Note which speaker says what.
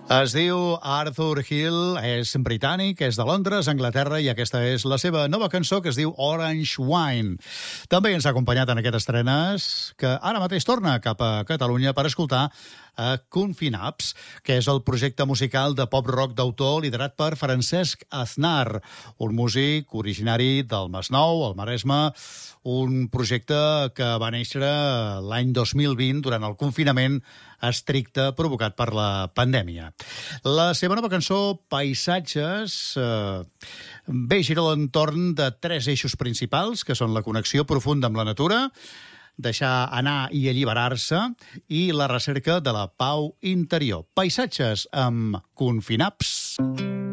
Speaker 1: Es diu Arthur Hill, és britànic, és de Londres, Anglaterra, i aquesta és la seva nova cançó que es diu Orange Wine. També ens ha acompanyat en aquestes estrenes, que ara mateix torna cap a Catalunya per escoltar Confinaps, que és el projecte musical de pop-rock d'autor liderat per Francesc Aznar, un músic originari del Masnou, al Maresme, un projecte que va néixer l'any 2020 durant el confinament estricte provocat per la pandèmia. La seva nova cançó, Paisatges, gira a l'entorn de tres eixos principals, que són la connexió profunda amb la natura, deixar anar i alliberar-se, i la recerca de la pau interior. Paisatges amb Confinaps.